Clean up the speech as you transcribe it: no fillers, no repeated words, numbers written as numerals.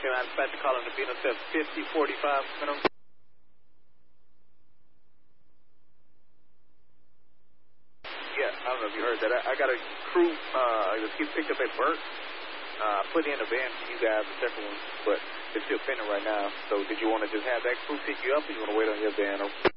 I'm about to call him to be on 5045 minimum. Yeah, I don't know if you heard that. I got a crew that gets picked up at Burt. Put in a van for you guys, the second one, but it's still pending right now. So did you want to just have that crew pick you up, or you want to wait on your van?